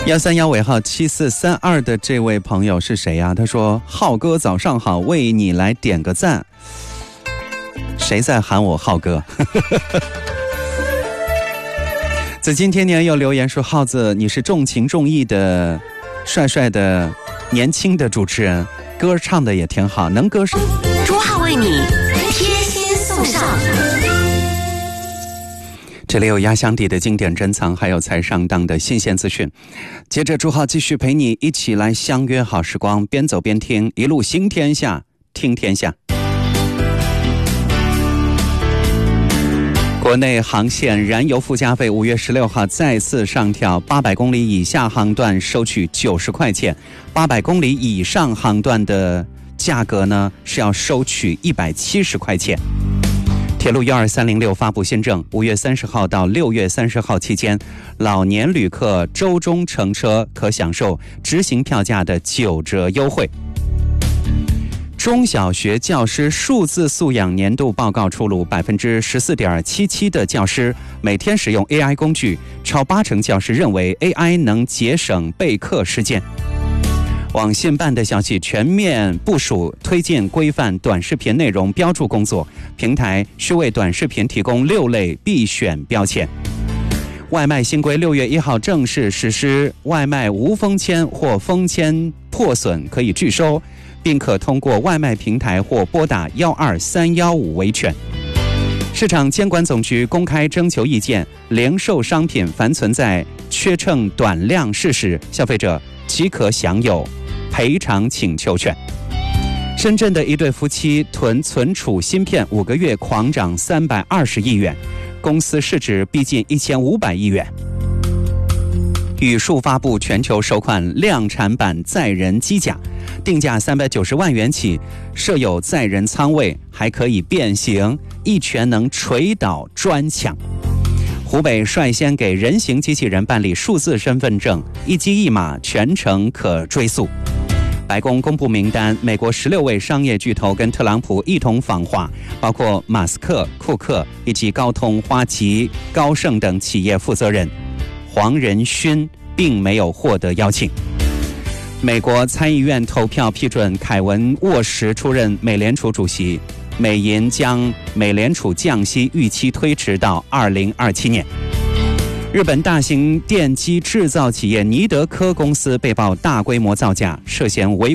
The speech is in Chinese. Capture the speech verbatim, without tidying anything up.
幺三幺尾号七四三二的这位朋友是谁呀？他说：浩哥早上好，为你来点个赞。谁在喊我浩哥？紫金天年又留言说：浩子，你是重情重义的帅帅的年轻的主持人，歌唱的也挺好，能歌声。 朱浩为你贴心送上。 这里有压箱底的经典珍藏，还有才上当的新鲜资讯。接着朱浩继续陪你一起来相约好时光，边走边听，一路行天下，听天下。国内航线燃油附加费五月十六号再次上调，八百公里以下航段收取九十块钱，八百公里以上航段的价格呢是要收取一百七十块钱。铁路一二三零六发布新政，五月三十号到六月三十号期间，老年旅客周中乘车可享受执行票价的九折优惠。中小学教师数字素养年度报告出炉，百分之十四点七七的教师每天使用 A I 工具，超八成教师认为 A I 能节省备课时间。网信办的消息，全面部署推进规范短视频内容标注工作，平台需为短视频提供六类必选标签。外卖新规六月一号正式实施，外卖无封签或封签破损可以拒收，并可通过外卖平台或拨打一二三一五维权。市场监管总局公开征求意见，零售商品凡存在缺称短量事实，消费者即可享有赔偿请求权。深圳的一对夫妻囤存储芯片五个月狂涨三百二十亿元，公司市值逼近一千五百亿元。宇树发布全球首款量产版载人机甲，定价三百九十万元起，设有载人舱位，还可以变形，一拳能捶倒砖墙。湖北率先给人形机器人办理数字身份证，一机一码，全程可追溯。白宫公布名单，美国十六位商业巨头跟特朗普一同访华，包括马斯克、库克以及高通、花旗、高盛等企业负责人。黄仁勋并没有获得邀请。美国参议院投票批准凯文沃什出任美联储主席，美银将美联储降息预期推迟到二零二七年。日本大型电机制造企业尼德科公司被曝大规模造假，涉嫌违